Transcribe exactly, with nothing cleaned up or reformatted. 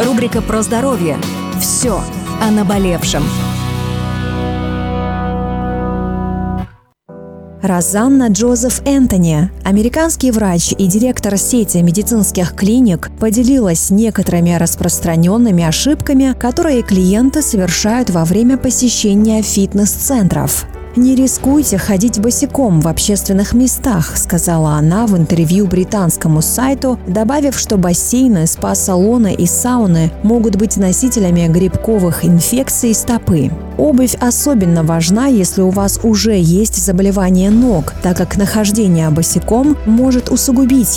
Рубрика про здоровье. Все о наболевшем. Розанна Джозеф Энтони, американский врач и директор сети медицинских клиник, поделилась некоторыми распространенными ошибками, которые клиенты совершают во время посещения фитнес-центров. «Не рискуйте ходить босиком в общественных местах», — сказала она в интервью британскому сайту, добавив, что бассейны, спа-салоны и сауны могут быть носителями грибковых инфекций стопы. Обувь особенно важна, если у вас уже есть заболевание ног, так как нахождение босиком может усугубить